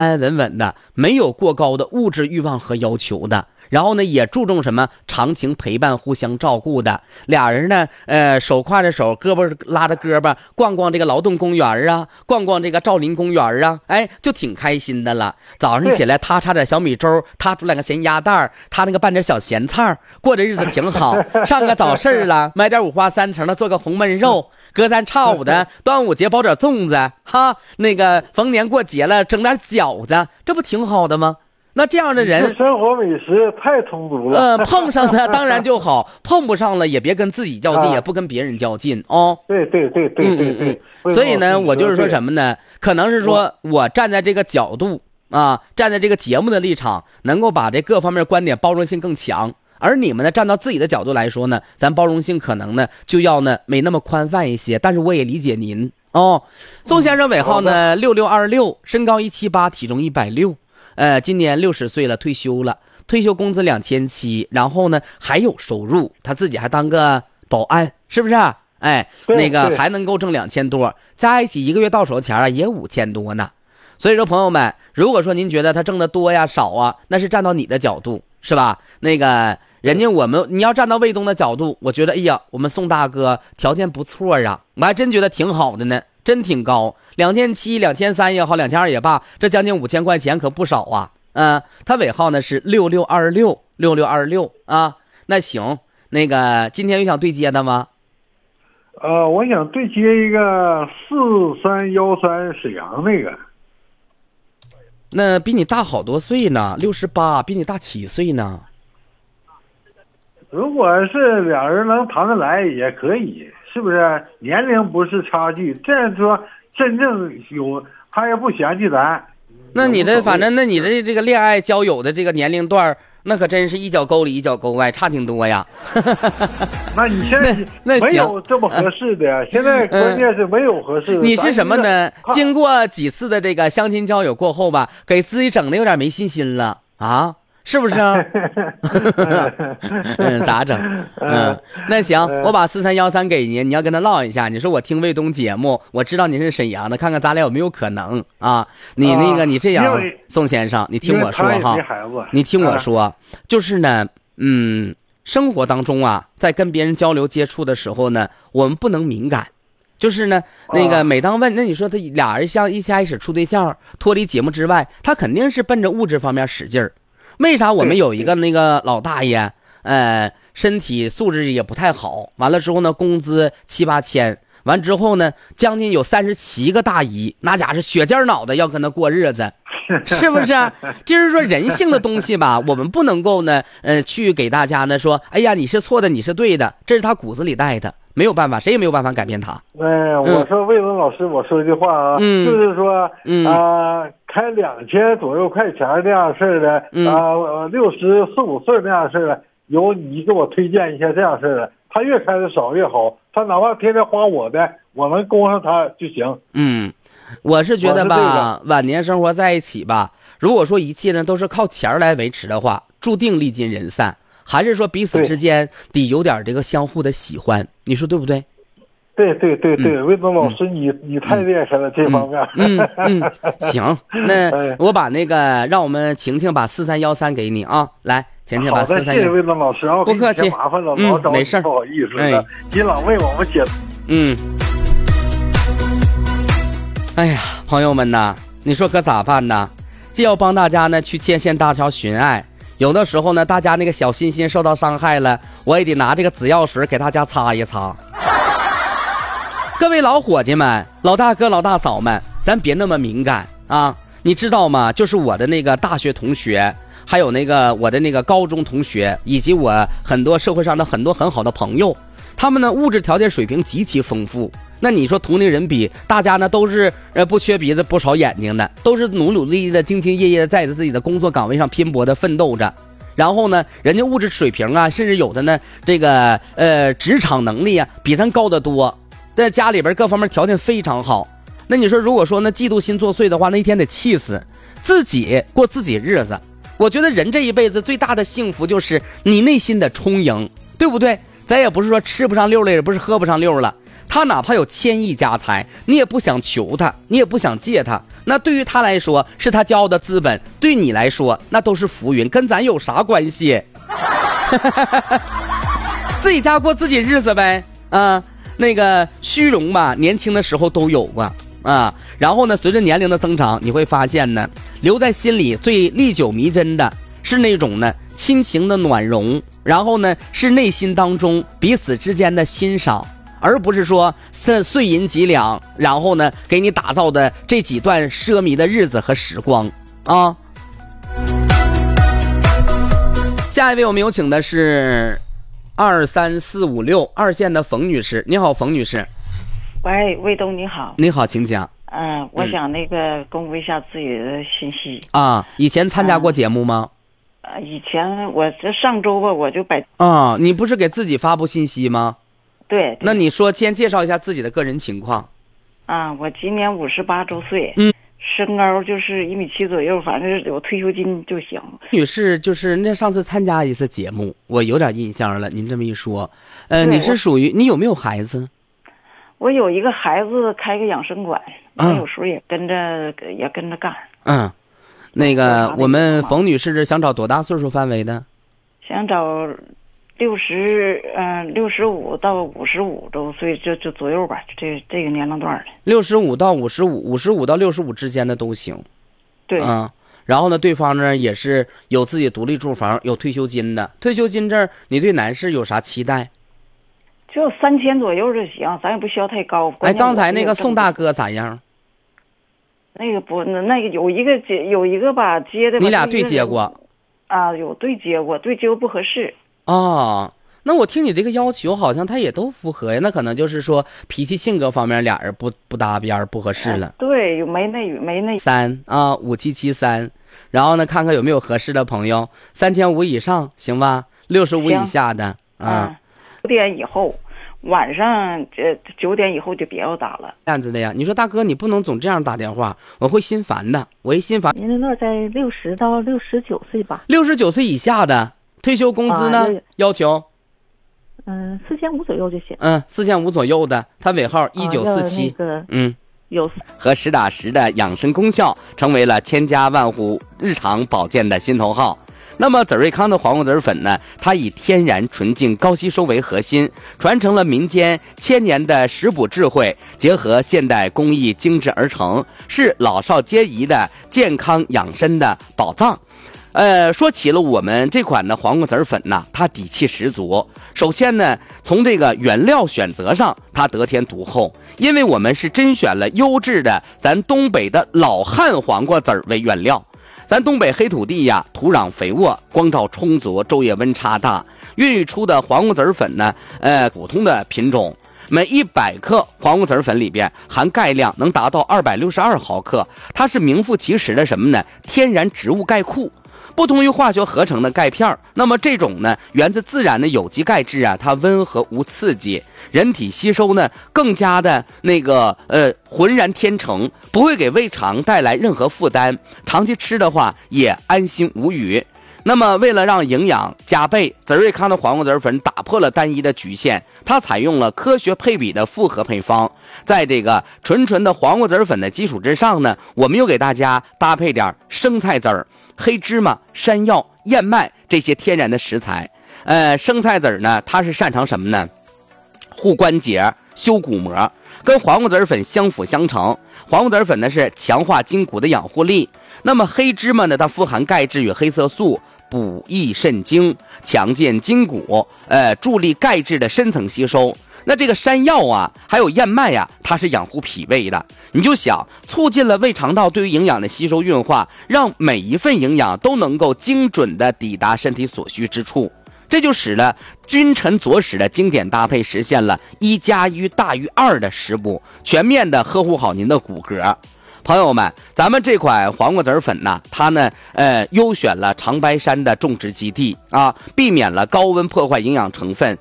安稳稳的，没有过高的物质欲望和要求的。然后呢，也注重什么长情陪伴、互相照顾的。俩人呢，手挎着手，胳膊拉着胳膊，逛逛这个劳动公园啊，逛逛这个兆林公园啊，哎，就挺开心的了。早上起来，他插点小米粥，他煮两个咸鸭蛋，他那个拌点小咸菜，过的日子挺好。上个早市了，买点五花三层的，做个红焖肉。隔三差五的，端午节包点粽子，哈，那个逢年过节了，整点饺子，这不挺好的吗？那这样的人生活美食太充足了。 碰上了当然就好，碰不上了也别跟自己较劲，也不跟别人较劲哦。 对。 所以呢，我就是说什么呢？可能是说我站在这个角度啊，站在这个节目的立场，能够把这各方面观点包容性更强。而你们呢，站到自己的角度来说呢，咱包容性可能呢就要呢没那么宽泛一些。但是我也理解您哦。宋先生尾号呢6626，身高178，体重160。今年60岁了，退休了，退休工资2700，然后呢还有收入，他自己还当个保安，是不是？哎，那个还能够挣2000多，加一起一个月到手钱啊也5000多呢。所以说朋友们，如果说您觉得他挣得多呀少啊，那是站到你的角度，是吧？那个人家你要站到卫东的角度，我觉得哎呀，我们宋大哥条件不错啊，我还真觉得挺好的呢，真挺高，2700、2300也好，2200也罢，这将近5000块钱可不少啊。他尾号呢是6626啊。那行，那个今天有想对接的吗？ 我想对接一个4313沈阳那个。 那比你大好多岁呢，68，比你大7岁呢。 如果是两人能谈得来也可以，是不是？年龄不是差距，这样说真正有他也不嫌弃咱。 那你这反正，那你这个恋爱交友的这个年龄段，那可真是一脚沟里一脚沟外，差挺多呀。 那你现在没有这么合适的，现在关键是没有合适的。 你是什么呢？经过几次的这个相亲交友过后吧，给自己整的有点没信心了啊。是不是啊？咋整？那行，我把4313给您，你要跟他唠一下。你说我听卫东节目，我知道你是沈阳的，看看咱俩有没有可能啊？你那个，你这样，宋先生，你听我说哈，你听我说，就是呢，生活当中啊，在跟别人交流接触的时候呢，我们不能敏感。就是呢，那个每当问，那你说他俩人像一开始处对象，脱离节目之外，他肯定是奔着物质方面使劲儿。为啥我们有一个那个老大爷，身体素质也不太好，完了之后呢，工资7、8千，完之后呢，将近有37个大姨，那家是血尖脑袋要跟他过日子，是不是？就是说人性的东西吧，我们不能够呢，去给大家呢说，哎呀，你是错的，你是对的，这是他骨子里带的，没有办法，谁也没有办法改变他。 我说魏东老师，我说一句话啊，就是说，开2000左右块钱那样事儿的，64、65岁那样事儿的，有你给我推荐一下这样事儿的，他越开的少越好，他哪怕天天花我的，我能供上他就行。 我是觉得吧，晚年生活在一起吧，如果说一切呢都是靠钱来维持的话，注定历尽人散。还是说彼此之间得有点这个相互的喜欢，你说对不对？ 对，魏东老师，你太厉害了这方面。 行，那我把那个让我们晴晴把4313给你啊，来，晴晴把4313。 谢谢魏东老师啊， 不客气， 麻烦了，老找没事， 不好意思的，您老为我们解。 哎呀，朋友们呐，你说可咋办呢？既要帮大家呢去牵线搭桥寻爱，有的时候呢，大家那个小心心受到伤害了，我也得拿这个紫药水给大家擦一擦。各位老伙计们，老大哥老大嫂们，咱别那么敏感啊！你知道吗？就是我的那个大学同学，还有那个我的那个高中同学，以及我很多社会上的很多很好的朋友，他们呢物质条件水平极其丰富。那你说同龄人比，大家呢都是不缺鼻子不少眼睛的，都是努力的、兢兢业业的在自己的工作岗位上拼搏的奋斗着。然后呢，人家物质水平啊，甚至有的呢这个职场能力啊比咱高得多，在家里边各方面条件非常好。那你说如果说呢嫉妒心作祟的话，那一天得气死，自己过自己日子。我觉得人这一辈子最大的幸福就是你内心的充盈，对不对？咱也不是说吃不上溜了，也不是喝不上溜了。他哪怕有1000亿家财，你也不想求他，你也不想借他， 那对于他来说是他骄傲的资本，对你来说那都是浮云，跟咱有啥关系？自己家过自己日子呗。啊，那个虚荣吧，年轻的时候都有过啊。然后呢，随着年龄的增长，你会发现呢，留在心里最历久弥珍的是那种呢亲情的暖融，然后呢是内心当中彼此之间的欣赏，而不是说碎银几两，然后呢给你打造的这几段奢靡的日子和时光啊。下一位我们有请的是23456二线的冯女士。你好，冯女士。 喂，卫东你好。 你好，请讲。 我想那个公布一下自己的信息啊。以前参加过节目吗？ 以前我这上周吧，我就你不是给自己发布信息吗？ 对。 那你说先介绍一下自己的个人情况。 我今年58周岁。身高就是1.7米左右，反正有退休金就行。 女士，就是那上次参加一次节目，我有点印象了。您这么一说，你是属于你有没有孩子？ 我有一个孩子，开个养生馆，我有时候也跟着干。 那个我们冯女士想找多大岁数范围的？ 想找65到55周岁，就左右吧，这个年龄段的。 65到55，55到65之间的都行。 对。 然后呢，对方呢也是有自己独立住房、有退休金的。退休金这儿，你对男士有啥期待？ 就3000左右就行，咱也不需要太高。 刚才那个宋大哥咋样？ 那个有一个吧接的。 你俩对接过？ 有对接过，对接过不合适。 那我听你这个要求，好像他也都符合呀。那可能就是说脾气性格方面俩人不搭边不合适了。 对，没那 35773，然后呢看看有没有合适的朋友，3500以上行吧，65以下的 9点以后，晚上9点以后就别要打了。 这样子的呀？你说大哥，你不能总这样打电话，我会心烦的。我一心烦。 您那在60到69岁吧 ？69岁以下的退休工资呢？要求 4500左右就行。 4500左右的，它尾号1947。 有和实打实的养生功效，成为了千家万户日常保健的心头好。那么泽瑞康的黄瓜籽粉呢，它以天然纯净高吸收为核心，传承了民间千年的食补智慧，结合现代工艺精制而成，是老少皆宜的健康养生的宝藏。说起了我们这款的黄瓜籽粉呢，它底气十足。首先呢，从这个原料选择上，它得天独厚，因为我们是甄选了优质的咱东北的老汉黄瓜籽为原料。咱东北黑土地呀，土壤肥沃，光照充足，昼夜温差大，孕育出的黄瓜籽粉呢，普通的品种，每100克黄瓜籽粉里边含钙量能达到262毫克，它是名副其实的什么呢？天然植物钙库。不同于化学合成的钙片，那么这种呢源自自然的有机钙质啊，它温和无刺激，人体吸收呢更加的浑然天成，不会给胃肠带来任何负担，长期吃的话也安心无虞。那么为了让营养加倍，泽瑞康的黄瓜籽粉打破了单一的局限，它采用了科学配比的复合配方，在这个纯的黄瓜籽粉的基础之上呢，我们又给大家搭配点生菜籽儿、黑芝麻、山药、燕麦这些天然的食材。生菜籽儿呢，它是擅长什么呢？护关节、修骨膜，跟黄瓜籽粉相辅相成。黄瓜籽粉呢是强化筋骨的养护力，那么黑芝麻呢，它富含钙质与黑色素，补益肾精，强健筋骨，助力钙质的深层吸收。那这个山药啊，还有燕麦啊，它是养护脾胃的。你就想促进了胃肠道对于营养的吸收运化，让每一份营养都能够精准的抵达身体所需之处。这就使了君臣佐使的经典搭配实现了1+1大于2的食补，全面的呵护好您的骨骼。朋友们，咱们这款黄瓜籽粉呢，它呢优选了长白山的种植基地啊，避免了高温破坏营养成分，